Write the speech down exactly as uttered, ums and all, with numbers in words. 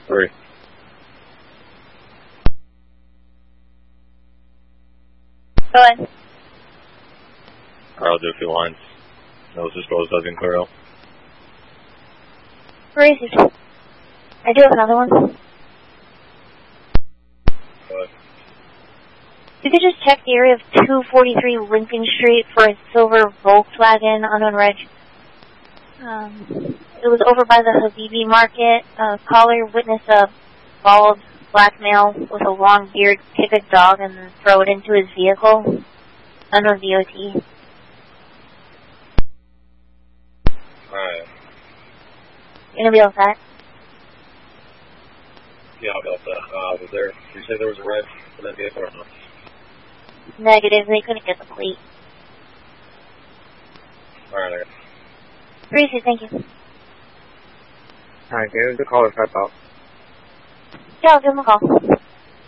Three. Go ahead. I'll do a few lines. Nose disposed of in clear out. Racist. I do have another one. Go ahead. You could just check the area of two forty-three Lincoln Street for a silver Volkswagen unknown reg. Um, it was over by the Habibi Market. Uh, caller witnessed a bald black male with a long beard kick a dog and then throw it into his vehicle. Unknown D O T. Alright. You gonna be all set? Yeah, I'll be all set. Uh, was there, did you say there was a reg for that vehicle or not? Negative, they couldn't get the plate. Alright, I got it. Appreciate it, thank you. Alright, give the caller five out. Yeah, I'll give him a call.